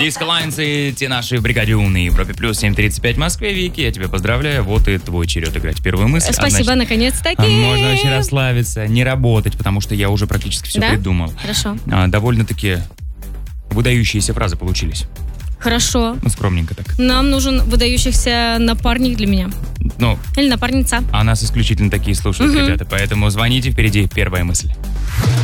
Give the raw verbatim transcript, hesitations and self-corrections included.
Диско Лайнс и те наши бригадюны на Европе Плюс семь тридцать пять в Москве. Вики, я тебя поздравляю. Вот и твой черед играть первую мысль. Спасибо, а значит, наконец-таки. Можно вообще расслабиться, не работать, потому что я уже практически все да? придумал. Хорошо. А, довольно-таки выдающиеся фразы получились. Хорошо. Ну, скромненько так. Нам нужен выдающийся напарник для меня. Ну, или напарница. А нас исключительно такие слушают, угу. ребята. Поэтому звоните, впереди первая мысль.